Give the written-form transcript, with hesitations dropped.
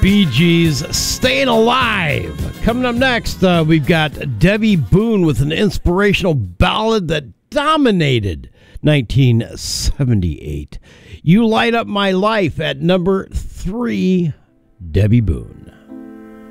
Bee Gees, Staying Alive. Coming up next, we've got Debbie Boone with an inspirational ballad that dominated 1978. You Light Up My Life at number 3, Debbie Boone.